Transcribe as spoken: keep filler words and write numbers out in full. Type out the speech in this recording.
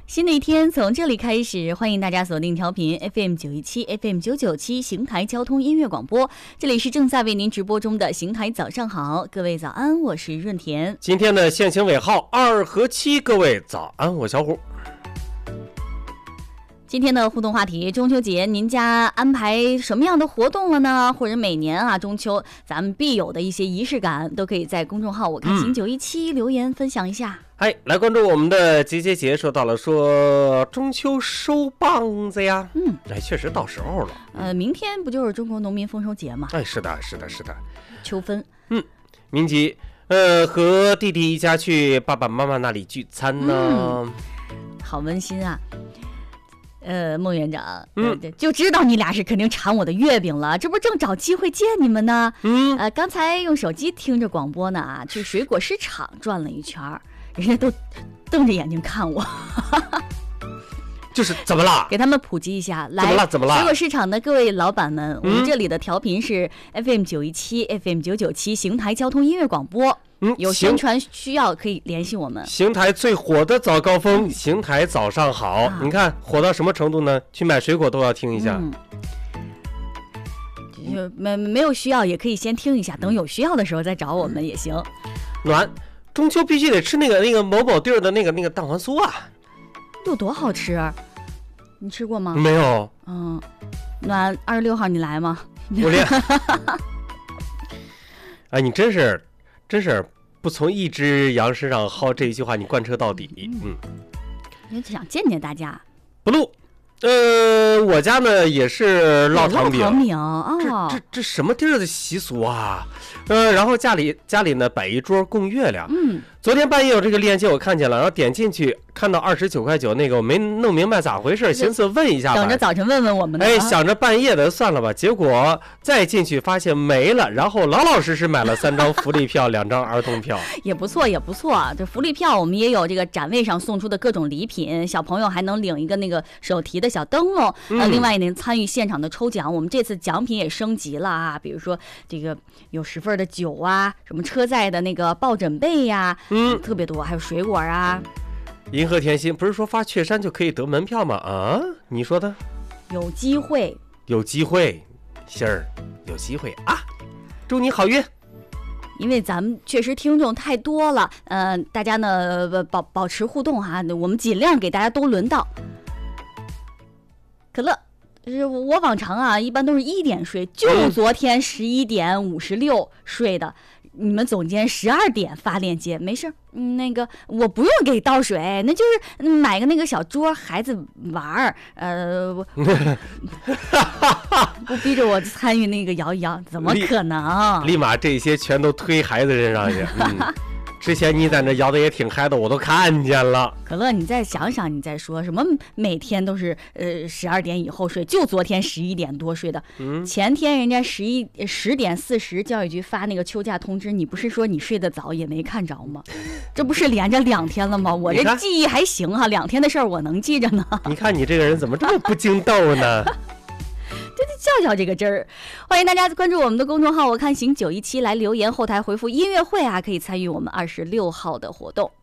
新的一天从这里开始，欢迎大家锁定调频 F M 九一七 F M 九九七邢台交通音乐广播，这里是正在为您直播中的邢台早上好，各位早安，我是润田。 今天的限行尾号二和七，各位早安，我小虎。 今天的互动话题，中秋节您家安排什么样的活动了呢？或者每年啊中秋咱们必有的一些仪式感，都可以在公众号我看行九一七留言分享一下。 哎、嗯，来关注我们的节节节，说到了说中秋收棒子呀，嗯，哎，确实到时候了。 呃，明天不就是中国农民丰收节吗？ 哎，是的，是的，是的。 秋分。 嗯，民吉，呃，和弟弟一家去爸爸妈妈那里聚餐呢， 嗯、好温馨啊。呃，孟园长，嗯、呃，就知道你俩是肯定馋我的月饼了，这不正找机会见你们呢？嗯，呃，刚才用手机听着广播呢，啊，去水果市场转了一圈，人家都瞪着眼睛看我。 就是怎么了？ 给他们普及一下，来， 怎么了？怎么了？ 水果市场的各位老板们，嗯、我们这里的调频是 F M 九一七 F M 九九七邢台交通音乐广播。嗯，有宣传需要可以联系我们。 邢台最火的早高峰，嗯、邢台早上好，啊，你看火到什么程度呢？去买水果都要听一下。 嗯，就没没有需要也可以先听一下，等有需要的时候再找我们也行。 暖，中秋必须得吃那个那个某某地儿的那个那个蛋黄酥啊， 有多好吃？你吃过吗？ 没有。 嗯，暖二十六号你来吗？ 我练。哎，你真是。真是不从一只羊身上薅，这一句话你贯彻到底。嗯， 也想见见大家。 不录，呃，我家呢也是烙糖饼。 烙糖饼哦， 这这这什么地儿的习俗啊？呃，然后家里家里呢摆一桌供月亮。嗯，昨天半夜有这个链接我看见了，然后点进去看到二十九块九那个，我没弄明白咋回事，寻思问一下吧。 等着早晨问问我们呢。 哎，想着半夜的算了吧，结果再进去发现没了，然后老老实实买了三张福利票，两张儿童票。 也不错，也不错。这福利票我们也有这个展位上送出的各种礼品，小朋友还能领一个那个手提的小灯笼。嗯、呃，另外也能参与现场的抽奖。我们这次奖品也升级了啊，比如说这个有十份的酒啊，什么车载的那个抱枕被呀、啊，嗯，特别多，还有水果啊。 银河甜心不是说发雀山就可以得门票吗？啊，你说的？ 有机会， 有机会，心儿有机会啊！祝你好运。 因为咱们确实听众太多了，呃，大家呢保保持互动哈，我们尽量给大家都轮到。可乐，我往常啊一般都是一点睡，就昨天十一点五十六睡的。你们总监十二点发链接，没事，嗯，那个我不用给倒水，那就是买个那个小桌，孩子玩儿，呃，不逼着我参与那个摇一摇，怎么可能？ 立马这些全都推孩子身上去。嗯之前你在那摇的也挺嗨的，我都看见了。 可乐，你再想想，你再说什么？每天都是呃十二点以后睡，就昨天十一点多睡的。嗯，前天人家十一十点四十教育局发那个休假通知，你不是说你睡得早也没看着吗？这不是连着两天了吗？我这记忆还行哈、啊，两天的事儿我能记着呢。 你看你这个人怎么这么不经斗呢？ 这就叫叫这个真儿，欢迎大家关注我们的公众号，我看行九一七来留言，后台回复音乐会啊，可以参与我们二十六号的活动。